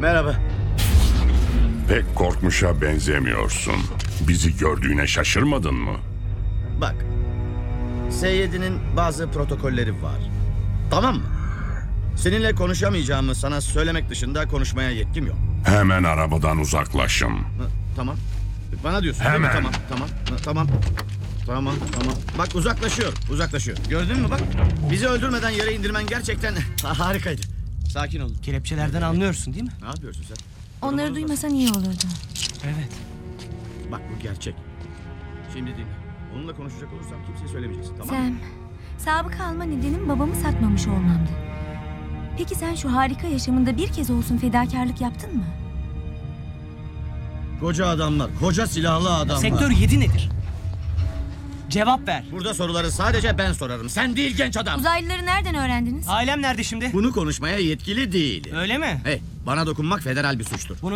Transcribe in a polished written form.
Merhaba. Pek korkmuşa benzemiyorsun. Bizi gördüğüne şaşırmadın mı? Bak. S7'nin bazı protokolleri var. Tamam mı? Seninle konuşamayacağımı sana söylemek dışında konuşmaya yetkim yok. Hemen arabadan uzaklaşın. Tamam. Bana diyorsun değil mi? Hemen. Tamam. Bak uzaklaşıyor. Gördün mü bak? Bizi öldürmeden yere indirmen gerçekten harikaydı. Sakin ol. Kelepçelerden anlıyorsun değil mi? Ne yapıyorsun sen? Onları duymasan iyi olurdu. Evet. Bak bu gerçek. Şimdi dinle. Onunla konuşacak olursam kimseye söylemeyeceksin, tamam mı? Sam, sabıka alma nedenim babamı satmamış olmamdı. Peki sen şu harika yaşamında bir kez olsun fedakarlık yaptın mı? Koca adamlar, koca silahlı adamlar. Sektör 7 nedir? Cevap ver. Burada soruları sadece ben sorarım. Sen değil genç adam. Uzaylıları nereden öğrendiniz? Ailem nerede şimdi? Bunu konuşmaya yetkili değilim. Öyle mi? Hey, bana dokunmak federal bir suçtur.